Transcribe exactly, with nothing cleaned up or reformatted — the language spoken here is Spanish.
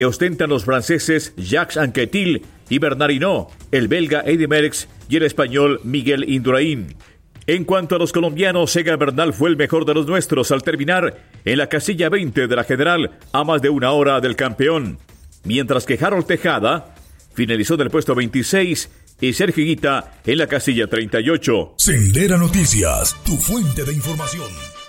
que ostentan los franceses Jacques Anquetil y Bernard Hinault, el belga Eddy Merckx y el español Miguel Indurain. En cuanto a los colombianos, Egan Bernal fue el mejor de los nuestros al terminar en la casilla veinte de la general a más de una hora del campeón, mientras que Harold Tejada finalizó en el puesto veintiséis y Sergio Higuita en la casilla treinta y ocho. Sendera Noticias, tu fuente de información.